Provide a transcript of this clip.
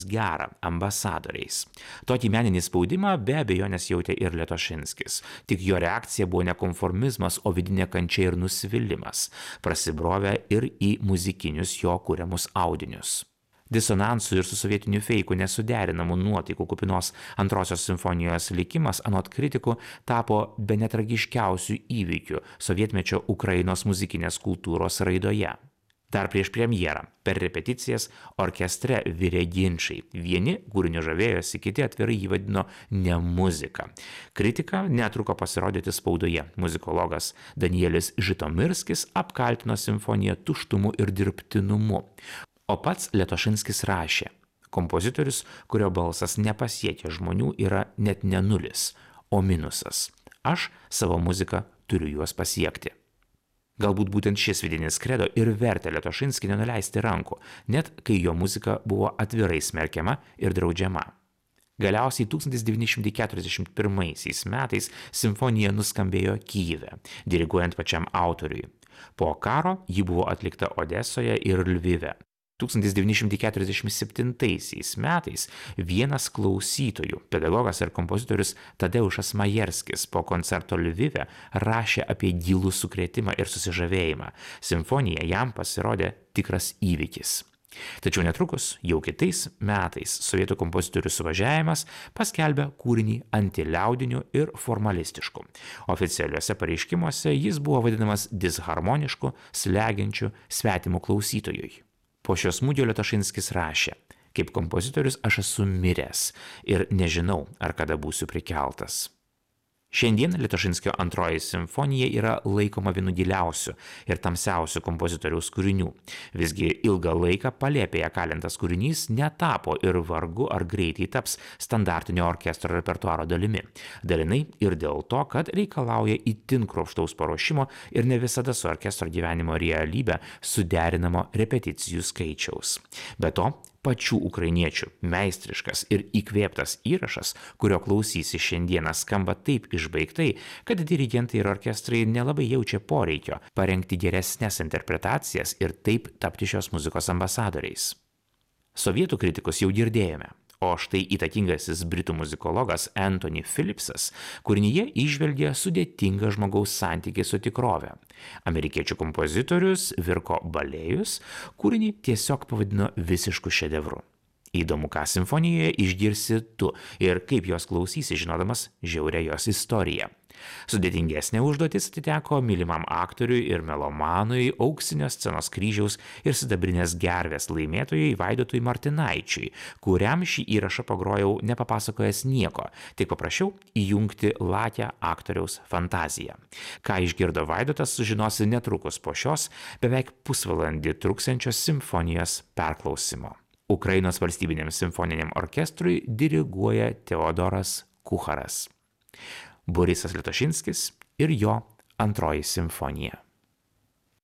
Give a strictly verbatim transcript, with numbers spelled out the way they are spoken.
gerą ambasadoriais. Tokį meninį spaudimą be abejonės jautė ir Letošinskis. Tik jo reakcija buvo ne konformizmas, o vidinė kančia ir nusivylimas, prasibrovę ir į muzikinius jo kuriamus audinius. Disonansų ir su sovietiniu feiku nesuderinamų nuotaikų kupinos antrosios simfonijos likimas anot kritikų tapo bene tragiškiausių įvykių sovietmečio Ukrainos muzikinės kultūros raidoje. Dar prieš premjerą, per repeticijas, orkestre virė ginčai. Vieni kūriniu žavėjosi, kiti atvirai jį vadino ne muzika. Kritika netruko pasirodyti spaudoje. Muzikologas Danielis Žitomirskis apkaltino simfoniją tuštumu ir dirbtinumu. O pats Letošinskis rašė: kompozitorius, kurio balsas nepasiekia žmonių, yra net ne nulis, o minusas. Aš savo muziką turiu juos pasiekti. Galbūt būtent šis vidinis kredo ir vertė Letošinskį nenuleisti rankų, net kai jo muzika buvo atvirai smerkiama ir draudžiama. Galiausiai tūkstantis devyni šimtai keturiasdešimt pirmaisiais metais simfonija nuskambėjo Kyjive, diriguojant pačiam autoriui. Po karo ji buvo atlikta Odesoje ir Lvive. tūkstantis devyni šimtai keturiasdešimt septintaisiais metais vienas klausytojų, pedagogas ir kompozitorius Tadeušas Majerskis po koncerto Lvive rašė apie gilų sukrėtimą ir susižavėjimą. Simfonija jam pasirodė tikras įvykis. Tačiau netrukus, jau kitais metais, sovietų kompozitorių suvažiavimas paskelbė kūrinį antiliaudiniu ir formalistišku. Oficialiuose pareiškimuose jis buvo vadinamas disharmonišku, slegiančiu, svetimu klausytojui. Po šio smūgio Letošinskis rašė: kaip kompozitorius aš esu miręs ir nežinau, ar kada būsiu prikeltas. Šiandien Letošinskio antroji simfonija yra laikoma vienu giliausių ir tamsiausių kompozitoriaus kūrinių. Visgi ilgą laiką palėpėje kalintas kūrinys netapo ir vargu ar greitai taps standartinio orkestro repertuaro dalimi. Dalinai ir dėl to, kad reikalauja itin kruopštaus paruošimo ir ne visada su orkestro gyvenimo realybė suderinamo repeticijų skaičiaus. Be to, pačių ukrainiečių meistriškas ir įkvėptas įrašas, kurio klausysi šiandieną, skamba taip išbaigtai, kad dirigentai ir orkestrai nelabai jaučia poreikio parengti geresnes interpretacijas ir taip tapti šios muzikos ambasadoriais. Sovietų kritikus jau girdėjome, o štai įtakingasis britų muzikologas Anthony Phillipsas kūrinyje įžvelgė sudėtingą žmogaus santykį su tikrove. Amerikiečių kompozitorius Virko Balėjus kūrinį tiesiog pavadino visišku šedevru. Įdomu, ką simfonijoje išgirsi tu ir kaip jos klausysi, žinodamas žiaurią jos istoriją. Sudėtingesnė užduotis atiteko mylimam aktoriui ir melomanui, auksinio scenos kryžiaus ir sidabrinės gervės laimėtojui Vaidotui Martinaičiui, kuriam šį įrašą pagrojau nepapasakojęs nieko, tik paprašiau įjungti lakią aktoriaus fantaziją. Ką išgirdo Vaidotas, sužinosi netrukus po šios beveik pusvalandį truksiančios simfonijos perklausimo. Ukrainos valstybiniam simfoniniam orkestrui diriguoja Teodoras Kucharas. Borisas Letošinskis ir jo antroji simfonija.